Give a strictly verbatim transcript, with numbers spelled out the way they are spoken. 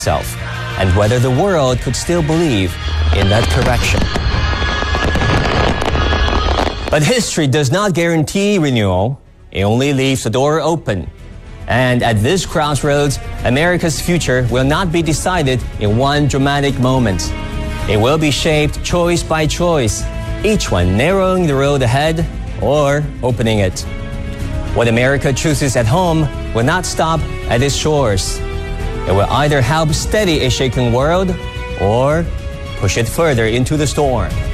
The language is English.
itself, and whether the world could still believe in that correction. But history does not guarantee renewal. It only leaves the door open. And at this crossroads, America's future will not be decided in one dramatic moment. It will be shaped choice by choice, each one narrowing the road ahead or opening it. What America chooses at home will not stop at its shores. It will either help steady a shaken world or push it further into the storm.